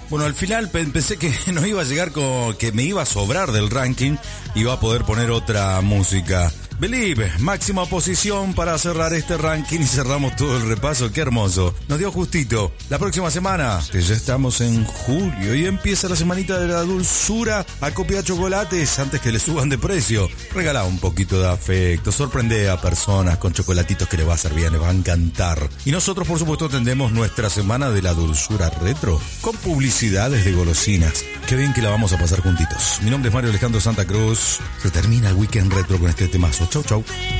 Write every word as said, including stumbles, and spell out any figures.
Bueno, al final pensé que no iba a llegar con, que me iba a sobrar del ranking, iba a poder poner otra música. Believe, máxima posición para cerrar este ranking y cerramos todo el repaso. Qué hermoso. Nos dio justito. La próxima semana, que ya estamos en julio y empieza la semanita de la dulzura, acopia chocolates antes que le suban de precio. Regala un poquito de afecto, sorprende a personas con chocolatitos que les va a hacer bien, les va a encantar. Y nosotros, por supuesto, tendremos nuestra semana de la dulzura retro con publicidades de golosinas. Qué bien que la vamos a pasar juntitos. Mi nombre es Mario Alejandro Santa Cruz. Se termina el weekend retro con este temazo. Chau, chau.